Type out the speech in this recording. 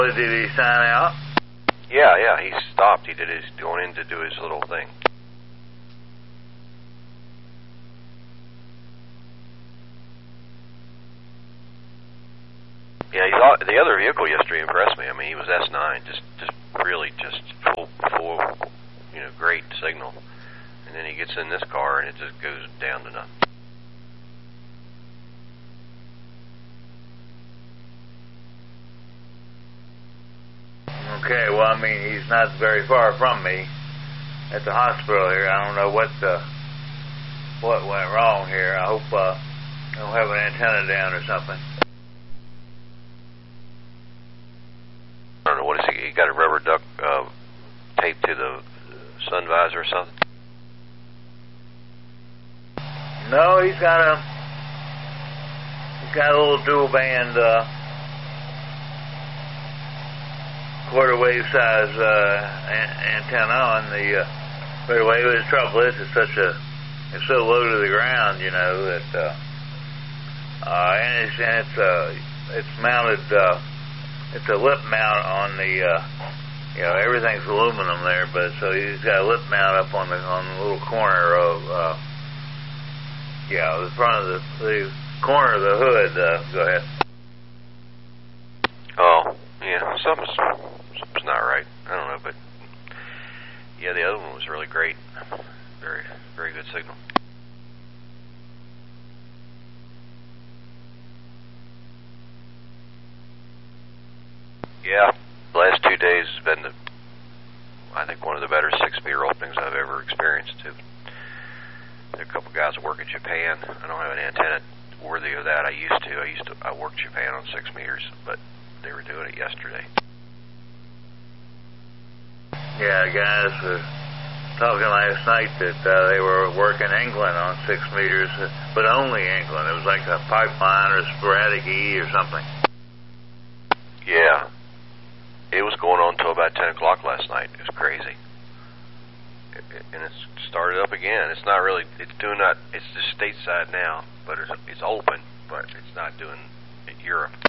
Did he sign out? Yeah, he stopped. He did his going in to do his little thing. Yeah, he thought the other vehicle yesterday impressed me. I mean, he was S9, just really just full, great signal. And then he gets in this car and it just goes down to nothing. Okay, well, I mean, he's not very far from me at the hospital here. I don't know what went wrong here. I hope I don't have an antenna down or something. I don't know, what is he? He got a rubber duck taped to the sun visor or something? No, he's got a little dual band quarter wave size antenna on the quarter wave. The trouble is, it's so low to the ground, that and it's mounted. It's a lip mount on the everything's aluminum there, but so he's got a lip mount up on the little corner of the front of the corner of the hood. Go ahead. Oh, yeah, something's not right. I don't know, but yeah, the other one was really great. Very, very good signal. Yeah, the last 2 days has been, I think, one of the better 6-meter openings I've ever experienced, too. There are a couple guys that work in Japan. I don't have an antenna worthy of that. I worked Japan on 6 meters, but they were doing it yesterday. Yeah, guys were talking last night that they were working England on 6 meters, but only England. It was like a pipeline or sporadic E or something. Yeah. It was going on until about 10 o'clock last night. It was crazy. And it's started up again. It's not really, it's just stateside now, but it's open, but it's not doing Europe.